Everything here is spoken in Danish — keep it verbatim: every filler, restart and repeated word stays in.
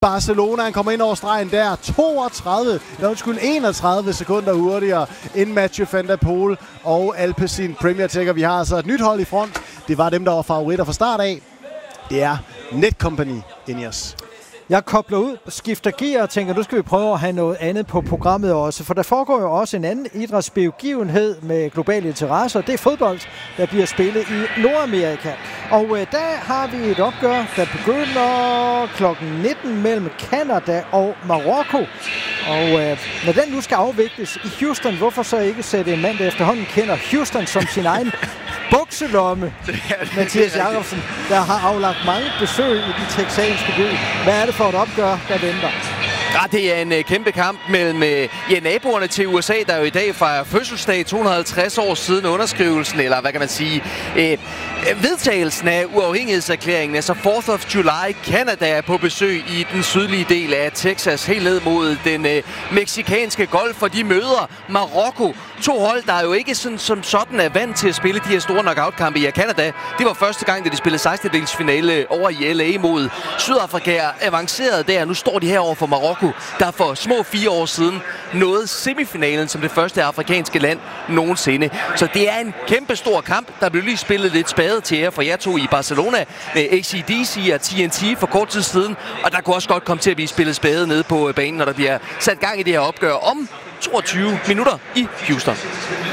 Barcelona, han kommer ind over stregen der, toogtredive, der undskyld, enogtredive sekunder hurtigere end Mathieu van der Poel og Alpecin Premier Tech. Vi har altså et nyt hold i front. Det var dem, der var favoritter fra start af. Det er Netcompany Ineos. Jeg kobler ud, skifter gear og tænker, nu skal vi prøve at have noget andet på programmet også. For der foregår jo også en anden idrætsbegivenhed med globale interesser. Det er fodbold, der bliver spillet i Nordamerika. Og øh, der har vi et opgør, der begynder klokken nitten mellem Canada og Marokko. Og øh, når den nu skal afvikles i Houston, hvorfor så ikke sætte en mand, der efterhånden kender Houston som sin egen bukselomme, Mathias Jakobsen, der har aflagt mange besøg i den texanske by. Hvad er det for et opgør, der venter? Ja, det er en uh, kæmpe kamp mellem uh, ja, naboerne til U S A, der jo i dag fejrer fødselsdag to hundrede og halvtreds år siden underskrivelsen, eller hvad kan man sige, uh, vedtagelsen af uafhængighedserklæringen, altså fourth of July. Canada er på besøg i den sydlige del af Texas, helt ned mod den uh, meksikanske golf, og de møder Marokko. To hold, der jo ikke sådan, som sådan er vant til at spille de her store knockout-kampe i Canada. Det var første gang, da de spillede sekstendedelsfinale over i L A mod Sydafrika, avanceret der. Nu står de her over for Marokko, der for små fire år siden nåede semifinalen som det første afrikanske land nogensinde. Så det er en kæmpe stor kamp. Der blev lige spillet lidt spade til jer for jer to i Barcelona med A C D C og T N T for kort tid siden. Og der kunne også godt komme til at blive spillet spade nede på banen, når der bliver sat gang i det her opgør om toogtyve minutter i Houston.